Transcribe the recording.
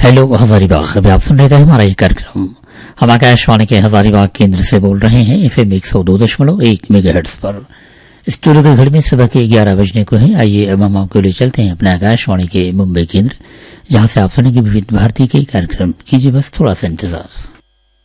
Hello Hazaribagh. अभी आप सुन रहे थे हमारा ये कार्यक्रम। हम आकाशवाणी के हजारीबाग केंद्र से बोल रहे हैं FM 102.1 मेगाहर्ट्ज पर। स्टूडियो के घड़ी में सुबह के 11 बजने को है। आइए अब हम आपके लिए चलते हैं अपने आकाशवाणी के मुंबई केंद्र, जहां से आप सुनेंगे विविध भारती के कार्यक्रम। कीजिए बस थोड़ा सा इंतजार।